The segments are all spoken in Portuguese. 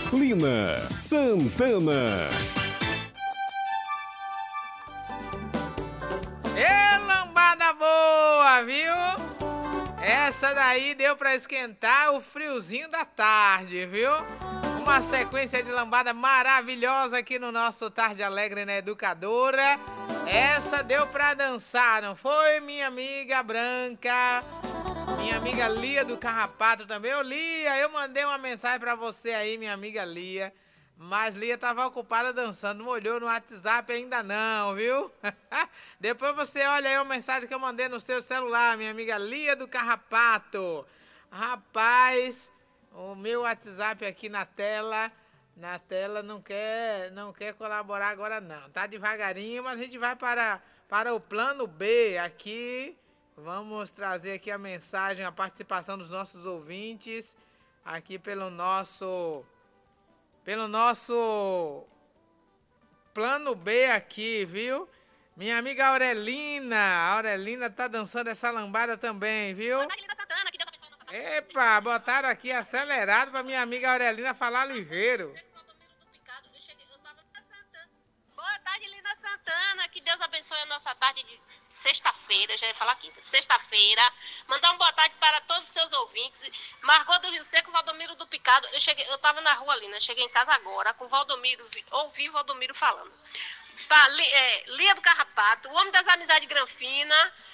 Lina Santana. Ê, lambada boa, viu? Essa daí deu pra esquentar o friozinho da tarde, viu? Uma sequência de lambada maravilhosa aqui no nosso Tarde Alegre na Educadora. Essa deu pra dançar, não foi, minha amiga Branca? Minha amiga Lia do Carrapato também. Ô, Lia, eu mandei uma mensagem pra você aí, minha amiga Lia. Mas Lia tava ocupada dançando, não olhou no WhatsApp ainda não, viu? Depois você olha aí a mensagem que eu mandei no seu celular, minha amiga Lia do Carrapato. Rapaz, o meu WhatsApp aqui na tela não quer colaborar agora não. Tá devagarinho, mas a gente vai para o plano B aqui. Vamos trazer aqui a mensagem, a participação dos nossos ouvintes aqui pelo nosso plano B aqui, viu? Minha amiga a Aurelina tá dançando essa lambada também, viu? Boa tarde, Lina Santana, que Deus abençoe a nossa tarde. Epa, botaram aqui acelerado pra minha amiga Aurelina falar ligeiro. Boa tarde, Lina Santana, que Deus abençoe a nossa tarde de sexta-feira, já ia falar quinta, sexta-feira. Mandar uma boa tarde para todos os seus ouvintes. Margot do Rio Seco, Valdomiro do Picado. Eu tava na rua ali, né? Cheguei em casa agora com Valdomiro, ouvi Valdomiro falando. Lia do Carrapato, o Homem das Amizades Granfina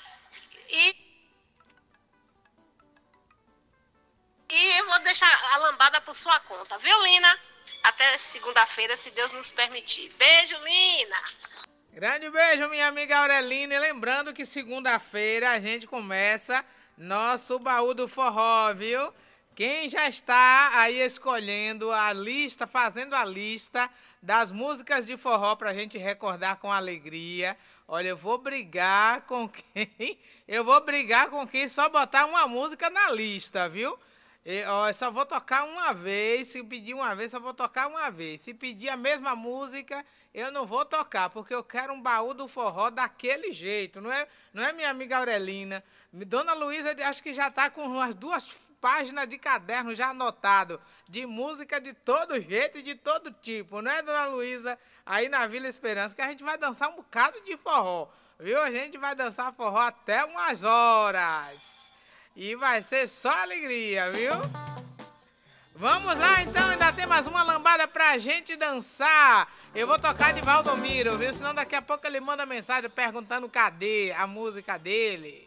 e vou deixar a lambada por sua conta, viu, Lina? Até segunda-feira, se Deus nos permitir. Beijo, Lina! Grande beijo, minha amiga Aurelina. E lembrando que segunda-feira a gente começa nosso baú do forró, viu? Quem já está aí escolhendo a lista, fazendo a lista das músicas de forró pra gente recordar com alegria. Olha, eu vou brigar com quem? Eu vou brigar com quem só botar uma música na lista, viu? Eu só vou tocar uma vez. Se pedir uma vez, só vou tocar uma vez. Se pedir a mesma música, eu não vou tocar, porque eu quero um baú do forró daquele jeito, não é minha amiga Aurelina? Dona Luísa, acho que já está com umas 2 páginas de caderno já anotado, de música de todo jeito e de todo tipo, não é, Dona Luísa? Aí na Vila Esperança, que a gente vai dançar um bocado de forró, viu? A gente vai dançar forró até umas horas. E vai ser só alegria, viu? Vamos lá, então, ainda tem mais uma lambada pra gente dançar. Eu vou tocar de Valdomiro, viu? Senão daqui a pouco ele manda mensagem perguntando cadê a música dele.